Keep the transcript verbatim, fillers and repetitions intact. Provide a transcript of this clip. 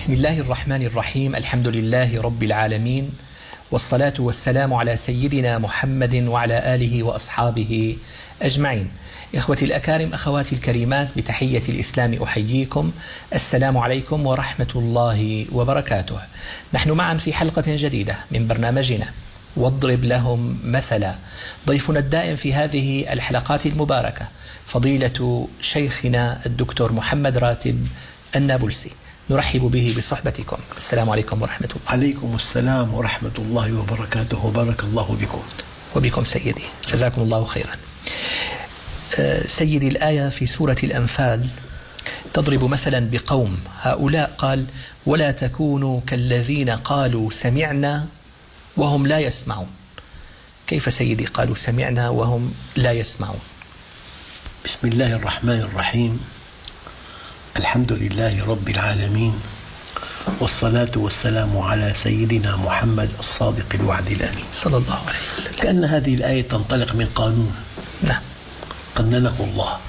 بسم الله الرحمن الرحيم. الحمد لله رب العالمين، والصلاة والسلام على سيدنا محمد وعلى آله وأصحابه أجمعين. إخوتي الأكارم، أخواتي الكريمات، بتحية الإسلام أحييكم. السلام عليكم ورحمة الله وبركاته. نحن معا في حلقة جديدة من برنامجنا واضرب لهم مثلا. ضيفنا الدائم في هذه الحلقات المباركة فضيلة شيخنا الدكتور محمد راتب النابلسي، نرحب به بصحبتكم. السلام عليكم ورحمة الله. عليكم السلام ورحمة الله وبركاته، وبارك الله بكم. وبكم سيدي، جزاكم الله خيرا. سيدي، الآية في سورة الأنفال تضرب مثلا بقوم هؤلاء، قال: ولا تكونوا كالذين قالوا سمعنا وهم لا يسمعون. كيف سيدي قالوا سمعنا وهم لا يسمعون؟ بسم الله الرحمن الرحيم. الحمد لله رب العالمين، والصلاة والسلام على سيدنا محمد الصادق الوعد الأمين صلى الله عليه وسلم. كأن هذه الآية تنطلق من قانون نعم قننه الله